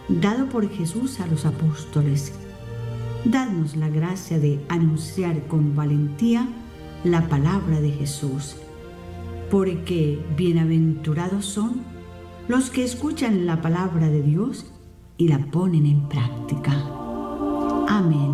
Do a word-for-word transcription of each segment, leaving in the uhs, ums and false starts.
dado por Jesús a los apóstoles. Dadnos la gracia de anunciar con valentía la palabra de Jesús, porque bienaventurados son los que escuchan la palabra de Dios y la ponen en práctica. Amén.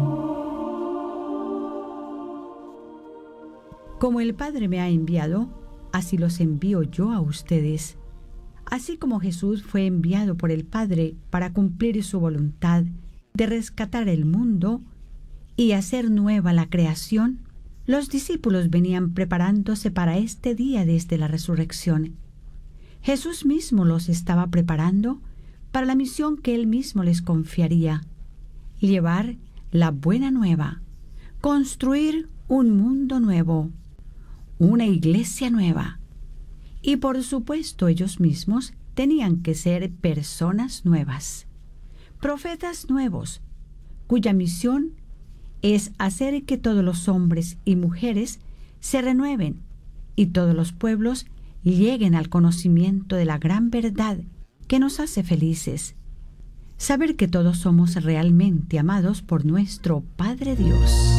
Como el Padre me ha enviado, así los envío yo a ustedes. Así como Jesús fue enviado por el Padre para cumplir su voluntad de rescatar el mundo y hacer nueva la creación, los discípulos venían preparándose para este día desde la resurrección. Jesús mismo los estaba preparando para la misión que Él mismo les confiaría: llevar la buena nueva, construir un mundo nuevo, una iglesia nueva. Y por supuesto ellos mismos tenían que ser personas nuevas, profetas nuevos, cuya misión es hacer que todos los hombres y mujeres se renueven y todos los pueblos lleguen al conocimiento de la gran verdad que nos hace felices: saber que todos somos realmente amados por nuestro Padre Dios.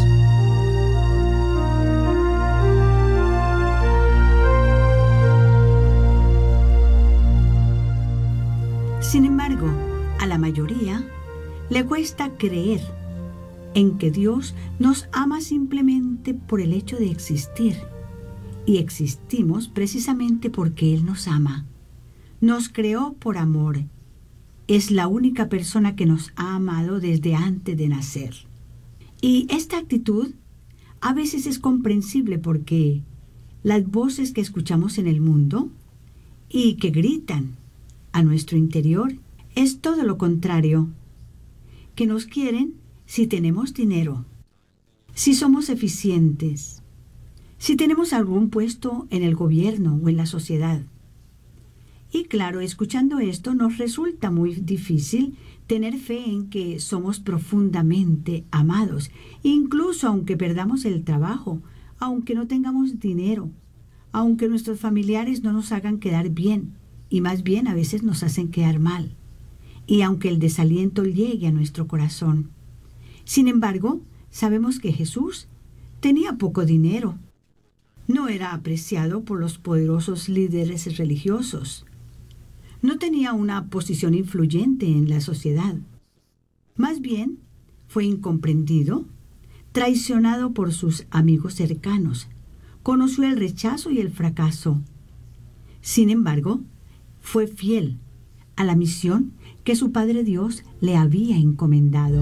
Sin embargo, a la mayoría le cuesta creer en que Dios nos ama simplemente por el hecho de existir. Y existimos precisamente porque Él nos ama. Nos creó por amor. Es la única persona que nos ha amado desde antes de nacer. Y esta actitud a veces es comprensible porque las voces que escuchamos en el mundo y que gritan a nuestro interior es todo lo contrario: que nos quieren si tenemos dinero, si somos eficientes, si tenemos algún puesto en el gobierno o en la sociedad. Y claro, escuchando esto nos resulta muy difícil tener fe en que somos profundamente amados, incluso aunque perdamos el trabajo, aunque no tengamos dinero, aunque nuestros familiares no nos hagan quedar bien, y más bien a veces nos hacen quedar mal, y aunque el desaliento llegue a nuestro corazón. Sin embargo, sabemos que Jesús tenía poco dinero. No era apreciado por los poderosos líderes religiosos. No tenía una posición influyente en la sociedad. Más bien, fue incomprendido, traicionado por sus amigos cercanos. Conoció el rechazo y el fracaso. Sin embargo, fue fiel a la misión que su Padre Dios le había encomendado.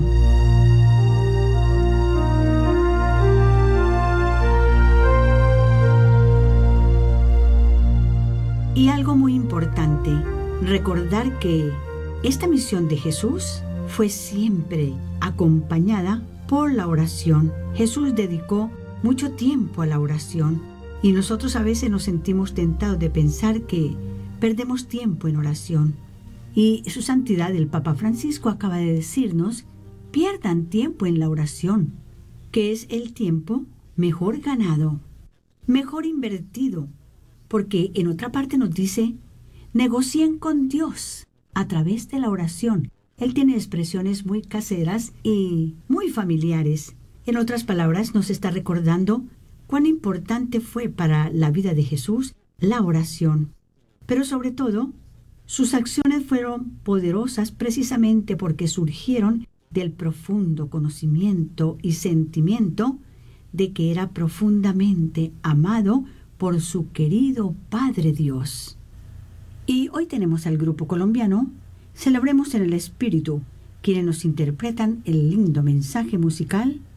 Y algo muy importante, recordar que esta misión de Jesús fue siempre acompañada por la oración. Jesús dedicó mucho tiempo a la oración y nosotros a veces nos sentimos tentados de pensar que perdemos tiempo en oración. Y su santidad el Papa Francisco acaba de decirnos: pierdan tiempo en la oración, que es el tiempo mejor ganado, mejor invertido, porque en otra parte nos dice: negocien con Dios a través de la oración. Él tiene expresiones muy caseras y muy familiares. En otras palabras, nos está recordando cuán importante fue para la vida de Jesús la oración. Pero sobre todo, sus acciones fueron poderosas precisamente porque surgieron del profundo conocimiento y sentimiento de que era profundamente amado por su querido Padre Dios. Y hoy tenemos al grupo colombiano Celebremos en el Espíritu, quienes nos interpretan el lindo mensaje musical